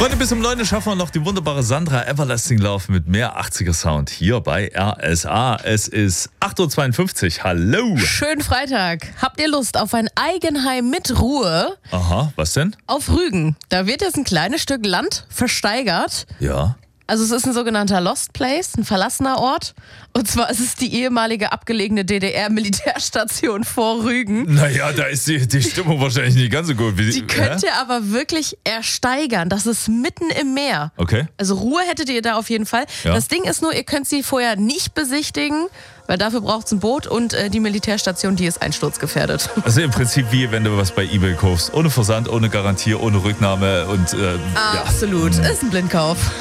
Freunde, bis um 9 Uhr schaffen wir noch die wunderbare Sandra Everlasting Love mit mehr 80er Sound hier bei RSA. Es ist 8.52 Uhr. Hallo. Schönen Freitag. Habt ihr Lust auf ein Eigenheim mit Ruhe? Aha, was denn? Auf Rügen. Da wird jetzt ein kleines Stück Land versteigert. Ja. Also es ist ein sogenannter Lost Place, ein verlassener Ort. Und zwar ist es die ehemalige abgelegene DDR-Militärstation vor Rügen. Naja, da ist die Stimmung wahrscheinlich nicht ganz so gut. Die könnt ihr aber wirklich ersteigern. Das ist mitten im Meer. Okay. Also Ruhe hättet ihr da auf jeden Fall. Ja. Das Ding ist nur, ihr könnt sie vorher nicht besichtigen, weil dafür braucht es ein Boot und die Militärstation, die ist einsturzgefährdet. Also im Prinzip wie wenn du was bei eBay kaufst. Ohne Versand, ohne Garantie, ohne Rücknahme und Absolut. Ist ein Blindkauf.